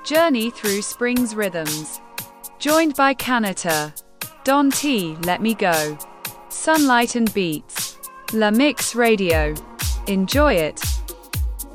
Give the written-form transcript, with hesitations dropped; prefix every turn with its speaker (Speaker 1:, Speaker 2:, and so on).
Speaker 1: Journey through spring's rhythms. Joined by Kanata. Don T, Let Me Go. Sunlight and Beats. La Mix Radio. Enjoy it.